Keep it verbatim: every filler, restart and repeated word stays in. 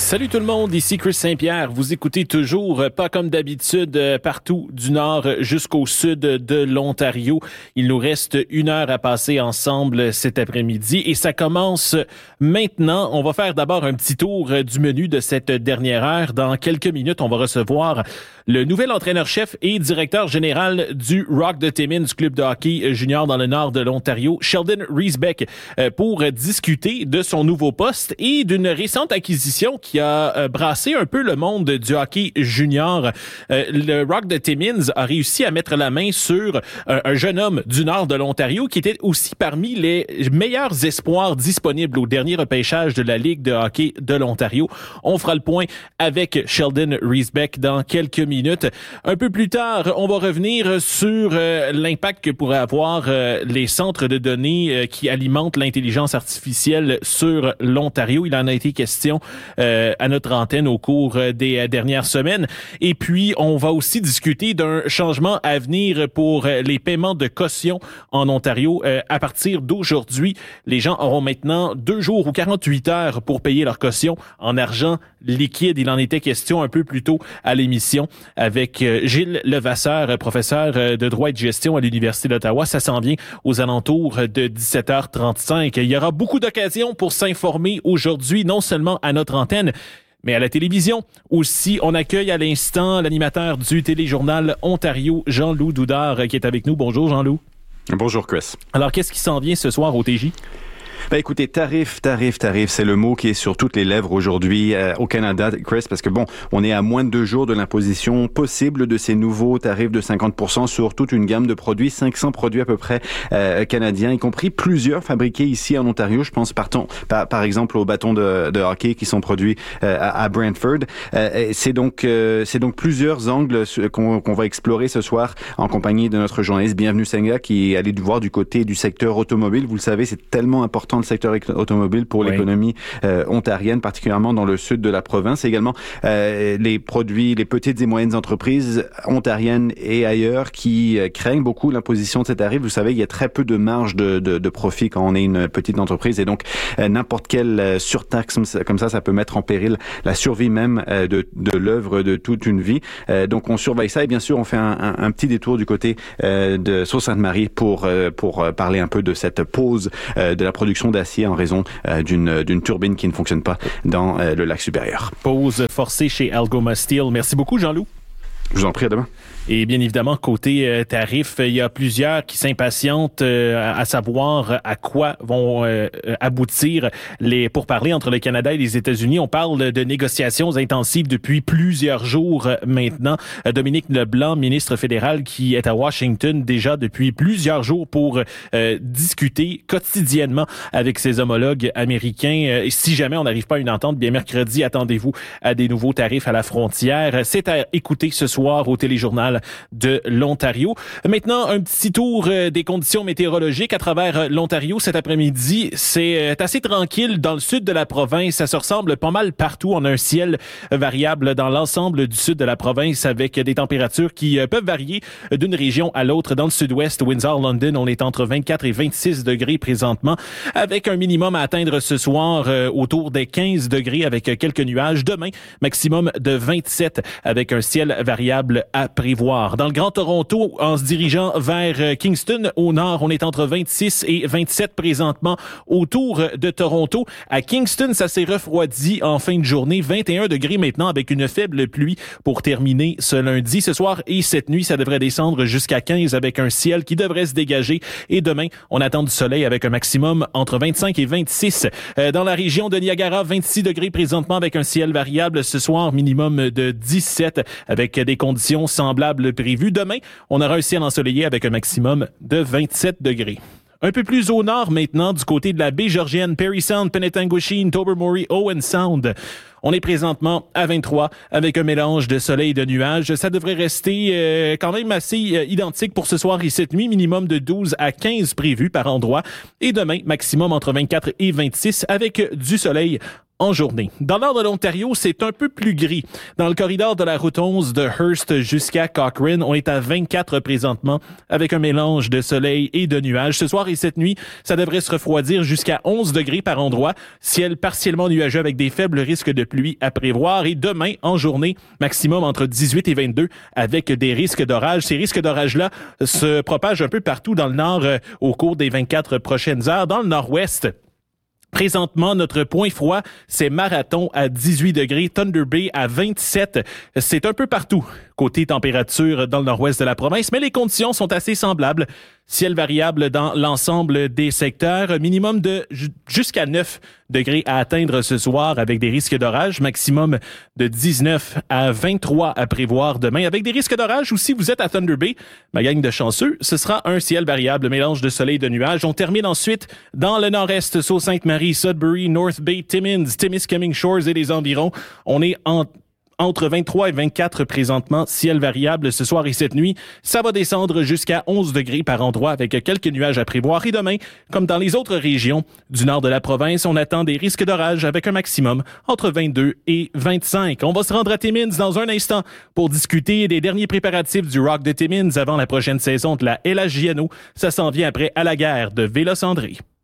Salut tout le monde, ici Chris Saint-Pierre. Vous écoutez toujours, pas comme d'habitude, partout du nord jusqu'au sud de l'Ontario. Il nous reste une heure à passer ensemble cet après-midi et ça commence maintenant. On va faire d'abord un petit tour du menu de cette dernière heure. Dans quelques minutes, on va recevoir le nouvel entraîneur-chef et directeur général du Rock de Timmins, club de hockey junior dans le nord de l'Ontario, Sheldon Riesbeck, pour discuter de son nouveau poste et d'une récente acquisition qui a brassé un peu le monde du hockey junior. Le Rock de Timmins a réussi à mettre la main sur un jeune homme du nord de l'Ontario qui était aussi parmi les meilleurs espoirs disponibles au dernier repêchage de la Ligue de hockey de l'Ontario. On fera le point avec Sheldon Riesbeck dans quelques minutes. Un peu plus tard, on va revenir sur euh, l'impact que pourraient avoir euh, les centres de données euh, qui alimentent l'intelligence artificielle sur l'Ontario. Il en a été question euh, à notre antenne au cours euh, des euh, dernières semaines. Et puis, on va aussi discuter d'un changement à venir pour euh, les paiements de caution en Ontario. Euh, à partir d'aujourd'hui, les gens auront maintenant deux jours ou quarante-huit heures pour payer leur caution en argent liquide. Il en était question un peu plus tôt à l'émission avec Gilles Levasseur, professeur de droit et de gestion à l'Université d'Ottawa. Ça s'en vient aux alentours de dix-sept heures trente-cinq. Il y aura beaucoup d'occasions pour s'informer aujourd'hui, non seulement à notre antenne, mais à la télévision aussi. On accueille à l'instant l'animateur du téléjournal Ontario, Jean-Loup Doudard, qui est avec nous. Bonjour Jean-Loup. Bonjour Chris. Alors, qu'est-ce qui s'en vient ce soir au T J? Ben écoutez, tarif, tarif, tarif, c'est le mot qui est sur toutes les lèvres aujourd'hui euh, au Canada, Chris, parce que bon, on est à moins de deux jours de l'imposition possible de ces nouveaux tarifs de cinquante pour cent sur toute une gamme de produits, cinq cents produits à peu près euh, canadiens, y compris plusieurs fabriqués ici en Ontario. Je pense partons, par, par exemple aux bâtons de, de hockey qui sont produits euh, à, à Brantford. Euh, c'est donc euh, c'est donc plusieurs angles qu'on, qu'on va explorer ce soir en compagnie de notre journaliste Bienvenue Senga qui est allé voir du côté du secteur automobile. Vous le savez, c'est tellement important le secteur automobile pour oui. l'économie euh, ontarienne, particulièrement dans le sud de la province. Également, euh, les produits, les petites et moyennes entreprises ontariennes et ailleurs qui euh, craignent beaucoup l'imposition de ces tarifs. Vous savez, il y a très peu de marge de, de, de profit quand on est une petite entreprise et donc euh, n'importe quelle euh, surtaxe comme ça, ça peut mettre en péril la survie même euh, de, de l'œuvre de toute une vie. Euh, donc, on surveille ça et bien sûr, on fait un, un, un petit détour du côté euh, de Sault-Sainte-Marie pour, euh, pour euh, parler un peu de cette pause euh, de la production d'acier en raison euh, d'une, d'une turbine qui ne fonctionne pas dans euh, le lac supérieur. Pause forcée chez Algoma Steel. Merci beaucoup, Jean-Loup. Je vous en prie, à demain. Et bien évidemment, côté euh, tarif, il y a plusieurs qui s'impatientent euh, à savoir à quoi vont euh, aboutir les pourparlers entre le Canada et les États-Unis. On parle de négociations intensives depuis plusieurs jours maintenant. Dominique Leblanc, ministre fédéral, qui est à Washington déjà depuis plusieurs jours pour euh, discuter quotidiennement avec ses homologues américains. Et si jamais on n'arrive pas à une entente, bien mercredi, attendez-vous à des nouveaux tarifs à la frontière. C'est à écouter ce soir au téléjournal de l'Ontario. Maintenant, un petit tour des conditions météorologiques à travers l'Ontario cet après-midi. C'est assez tranquille dans le sud de la province. Ça se ressemble pas mal partout. On a un ciel variable dans l'ensemble du sud de la province avec des températures qui peuvent varier d'une région à l'autre. Dans le sud-ouest, Windsor, London, on est entre vingt-quatre et vingt-six degrés présentement avec un minimum à atteindre ce soir euh, autour des quinze degrés avec quelques nuages. Demain, maximum de vingt-sept avec un ciel variable à prévoir. Dans le Grand Toronto, en se dirigeant vers Kingston, au nord, on est entre vingt-six et vingt-sept présentement autour de Toronto. À Kingston, ça s'est refroidi en fin de journée. vingt et un degrés maintenant avec une faible pluie pour terminer ce lundi. Ce soir et cette nuit, ça devrait descendre jusqu'à quinze avec un ciel qui devrait se dégager. Et demain, on attend du soleil avec un maximum entre vingt-cinq et vingt-six. Dans la région de Niagara, vingt-six degrés présentement avec un ciel variable. Ce soir, minimum de dix-sept avec des conditions semblables prévu. Demain, on aura un ciel ensoleillé avec un maximum de vingt-sept degrés. Un peu plus au nord maintenant, du côté de la baie Georgienne, Parry Sound, Penetanguishene, Tobermory, Owen Sound. On est présentement à vingt-trois avec un mélange de soleil et de nuages. Ça devrait rester euh, quand même assez euh, identique pour ce soir et cette nuit. Minimum de douze à quinze prévus par endroit. Et demain, maximum entre vingt-quatre et vingt-six avec du soleil en journée. Dans le nord de l'Ontario, c'est un peu plus gris. Dans le corridor de la route onze de Hearst jusqu'à Cochrane, on est à vingt-quatre présentement avec un mélange de soleil et de nuages. Ce soir et cette nuit, ça devrait se refroidir jusqu'à onze degrés par endroit. Ciel partiellement nuageux avec des faibles risques de pluie à prévoir. Et demain, en journée, maximum entre dix-huit et vingt-deux avec des risques d'orage. Ces risques d'orage-là se propagent un peu partout dans le nord euh, au cours des vingt-quatre prochaines heures. Dans le nord-ouest, présentement, notre point froid, c'est Marathon à dix-huit degrés, Thunder Bay à vingt-sept. C'est un peu partout côté température dans le nord-ouest de la province, mais les conditions sont assez semblables. Ciel variable dans l'ensemble des secteurs, minimum de jusqu'à neuf degrés à atteindre ce soir avec des risques d'orage, maximum de dix-neuf à vingt-trois à prévoir demain avec des risques d'orage. Ou si vous êtes à Thunder Bay, ma gang de chanceux, ce sera un ciel variable, mélange de soleil et de nuages. On termine ensuite dans le nord-est, Sault-Sainte-Marie, Sudbury, North Bay, Timmins, Timiskaming Shores et les environs. On est en entre vingt-trois et vingt-quatre présentement, ciel variable ce soir et cette nuit. Ça va descendre jusqu'à onze degrés par endroit avec quelques nuages à prévoir. Et demain, comme dans les autres régions du nord de la province, on attend des risques d'orage avec un maximum entre vingt-deux et vingt-cinq. On va se rendre à Timmins dans un instant pour discuter des derniers préparatifs du Rock de Timmins avant la prochaine saison de la L H J N O. Ça s'en vient après À la guerre de Vélo Cendré.